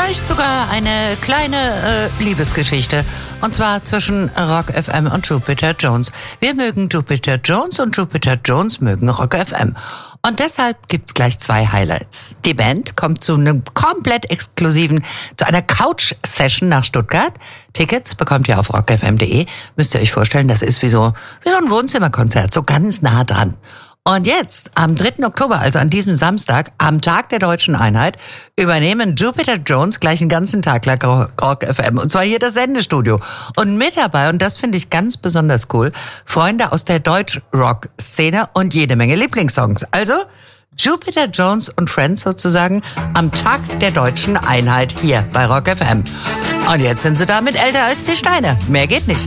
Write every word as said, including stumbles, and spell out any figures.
Vielleicht sogar eine kleine äh, Liebesgeschichte. Und zwar zwischen Rock F M und Jupiter Jones. Wir mögen Jupiter Jones und Jupiter Jones mögen Rock F M. Und deshalb gibt's gleich zwei Highlights. Die Band kommt zu einem komplett exklusiven, zu einer Couch-Session nach Stuttgart. Tickets bekommt ihr auf rock f m punkt d e. Müsst ihr euch vorstellen, das ist wie so, wie so ein Wohnzimmerkonzert, so ganz nah dran. Und jetzt, am dritten Oktober, also an diesem Samstag, am Tag der Deutschen Einheit, übernehmen Jupiter Jones gleich einen ganzen Tag lang Rock F M. Und zwar hier das Sendestudio. Und mit dabei, und das finde ich ganz besonders cool, Freunde aus der Deutsch-Rock-Szene und jede Menge Lieblingssongs. Also Jupiter Jones und Friends sozusagen am Tag der Deutschen Einheit hier bei Rock F M. Und jetzt sind sie damit älter als die Steine. Mehr geht nicht.